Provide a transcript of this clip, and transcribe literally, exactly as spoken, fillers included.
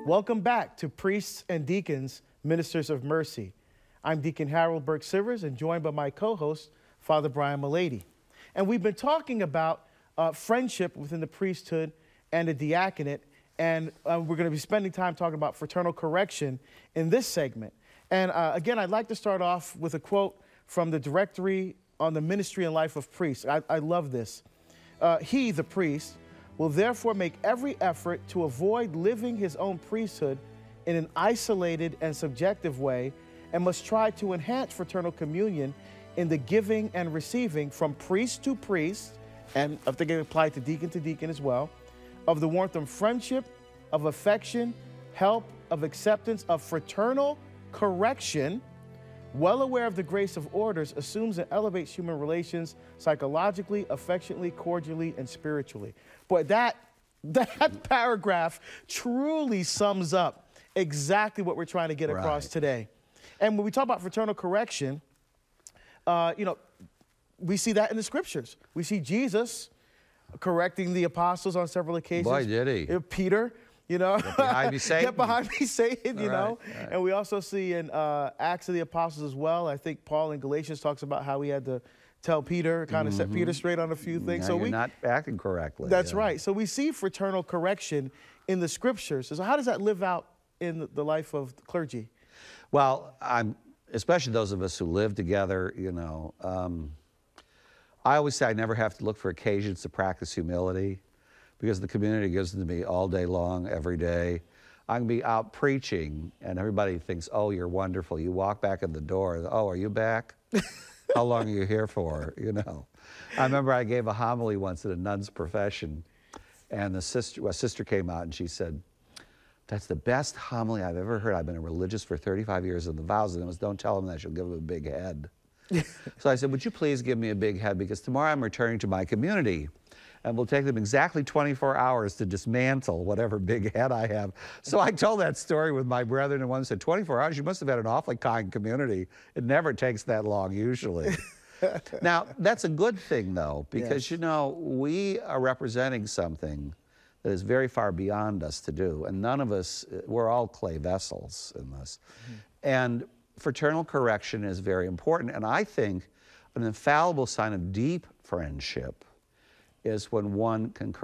Welcome back to Priests and Deacons, Ministers of Mercy. I'm Deacon Harold Burke-Sivers and joined by my co-host, Father Brian Mullady. And we've been talking about uh, friendship within the priesthood and the diaconate, and uh, we're going to be spending time talking about fraternal correction in this segment. And uh, again, I'd like to start off with a quote from the Directory on the Ministry and Life of Priests. I, I love this. Uh, he, the priest, will therefore make every effort to avoid living his own priesthood in an isolated and subjective way, and must try to enhance fraternal communion in the giving and receiving from priest to priest, and I think it applied to deacon to deacon as well, of the warmth of friendship, of affection, help, of acceptance, of fraternal correction, well aware of the grace of orders, assumes and elevates human relations psychologically, affectionately, cordially, and spiritually. Boy, that, that paragraph truly sums up exactly what we're trying to get across Right. today. And when we talk about fraternal correction, uh, you know, we see that in the scriptures. We see Jesus correcting the apostles on several occasions. Boy, did he. Uh, Peter, you know. Get behind me, Satan. Get behind me, Satan, you All know. right, all right. And we also see in uh, Acts of the Apostles as well, I think Paul in Galatians talks about how he had to tell Peter, kind of set Peter straight on a few things. Now so you're we, not acting correctly. That's yeah. right. So we see fraternal correction in the scriptures. So how does that live out in the life of the clergy? Well, I'm, especially those of us who live together, you know, um, I always say I never have to look for occasions to practice humility because the community gives it to me all day long, every day. I can be out preaching and everybody thinks, oh, you're wonderful. You walk back in the door, oh, are you back? How long are you here for, you know? I remember I gave a homily once at a nun's profession, and the sister, well, a sister came out and she said, that's the best homily I've ever heard. I've been a religious for thirty-five years, and the vows of them was, don't tell them that, she'll give them a big head. So I said, would you please give me a big head, because tomorrow I'm returning to my community, and will take them exactly twenty-four hours to dismantle whatever big head I have. So I told that story with my brethren, and one said, twenty-four hours? You must have had an awfully kind community. It never takes that long, usually. Now, that's a good thing, though, because, Yes. you know, we are representing something that is very far beyond us to do, and none of us, we're all clay vessels in this. Mm-hmm. And fraternal correction is very important, and I think an infallible sign of deep friendship is when one can correct